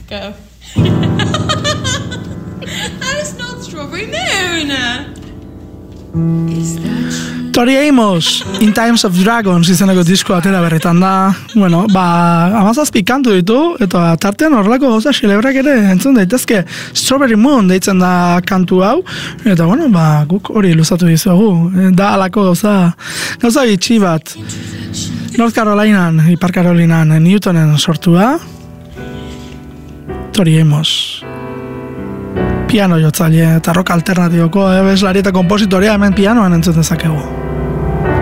Go. That is not Strawberry Moon. Is that... Tori Amos, In Times of Dragons izeneko disko atera berritan da. Bueno, 17 kantu ditu, eta tartean horrelako gauza xelebrak ere entzun daitezke. Strawberry Moon deitzen da kantu hau, eta bueno, guk hori luzatu dizuegu. Da alako gauza bitxi bat. North Carolinan, Ipar Carolinan, Newtonen sortua. Tori Amos. Piano jotzaile eta rock alternatiboko abeslari eta kompositorea hemen pianoan entzun dezakegu.